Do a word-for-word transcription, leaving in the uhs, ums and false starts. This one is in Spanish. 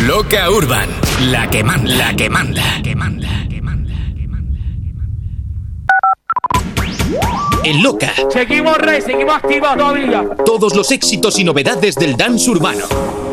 Loca Urban, la que manda, la que manda, que manda, que manda, que manda. En Loca. Seguimos rey, seguimos activos todavía. Todos los éxitos y novedades del dance urbano.